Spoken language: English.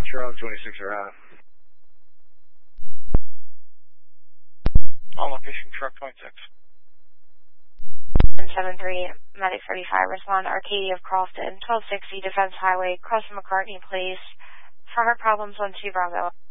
Charlie 26 are out. On location, truck 26. 773, Medic 35, respond Arcadia of Crofton, 1260 Defense Highway, crossing McCartney Place. For her problems, 12 Bravo.